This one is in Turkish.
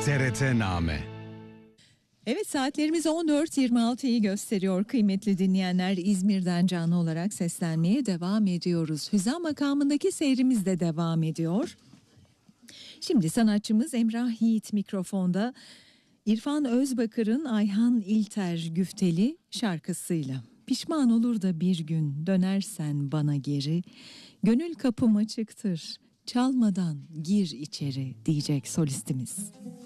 TRT-Name. Evet, saatlerimiz 14.26'yı gösteriyor kıymetli dinleyenler. İzmir'den canlı olarak seslenmeye devam ediyoruz. Hüzam makamındaki seyrimiz de devam ediyor. Şimdi sanatçımız Emrah Yiğit mikrofonda, İrfan Özbakır'ın Ayhan İlter güfteli şarkısıyla. Pişman olur da bir gün dönersen bana geri, gönül kapım açıktır, çalmadan gir içeri diyecek solistimiz.